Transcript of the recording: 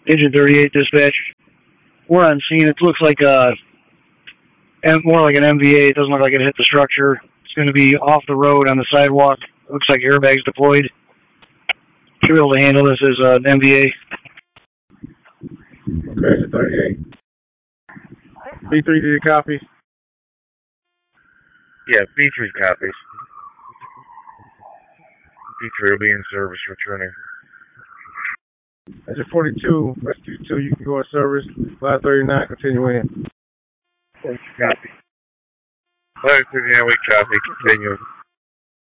Engine 38 dispatch. We're on scene. It looks like more like an MVA. It doesn't look like it hit the structure. It's going to be off the road on the sidewalk. It looks like airbags deployed. Should be able to handle this as an MVA. Okay, 38. B3, did you copy? Yeah, B3 copies. B3 will be in service returning. Engine 42, rescue 2, you can go in service. 539, continue in. Copy. 539, we copy, continue.